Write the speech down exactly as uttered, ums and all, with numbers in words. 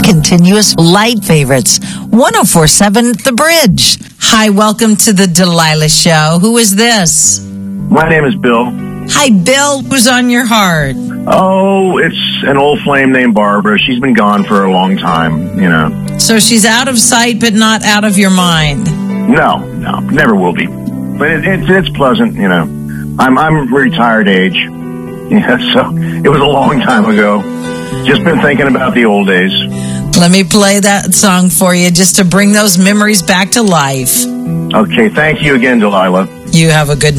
continuous light favorites. one oh four point seven The Bridge. Hi, welcome to the Delilah Show. Who is this? My name is Bill. Hi, Bill. Who's on your heart? Oh, it's an old flame named Barbara. She's been gone for a long time, you know. So she's out of sight, but not out of your mind. No, no, never will be. But it, it's it's pleasant, you know. I'm I'm retired age, yeah. So it was a long time ago. Just been thinking about the old days. Let me play that song for you, just to bring those memories back to life. Okay, thank you again, Delilah. You have a good night.